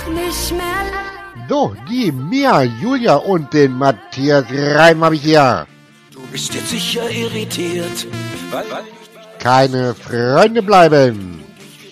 nicht mehr. So, die Mia, Julia und den Matthias Reim habe ich hier. Du bist jetzt sicher irritiert, weil Keine Freunde bleiben.